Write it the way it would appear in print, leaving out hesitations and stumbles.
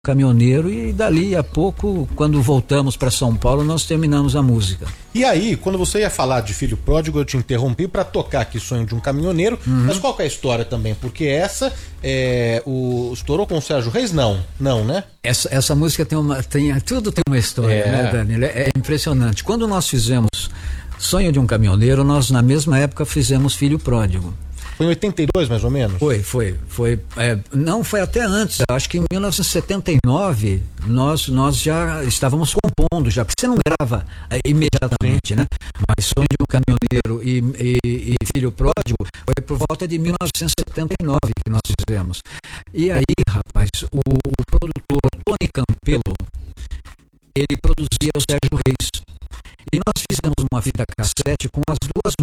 Caminhoneiro, e dali a pouco, quando voltamos para São Paulo, nós terminamos a música. E aí, quando você ia falar de Filho Pródigo, eu te interrompi para tocar aqui Sonho de um Caminhoneiro, mas qual que é a história também? Porque essa, estourou com o Sérgio Reis? Não, né? Essa música tudo tem uma história, né, Danilo? É impressionante. Quando nós fizemos Sonho de um Caminhoneiro, nós na mesma época fizemos Filho Pródigo. Foi em 82, mais ou menos? Foi. Não, foi até antes. Acho que em 1979 nós já estávamos compondo, já, porque você não grava imediatamente, né? Mas Sonho de um Caminhoneiro e Filho Pródigo foi por volta de 1979 que nós fizemos. E aí, rapaz, o produtor Tony Campelo, ele produzia o Sérgio Reis. E nós fizemos uma fita cassete com as duas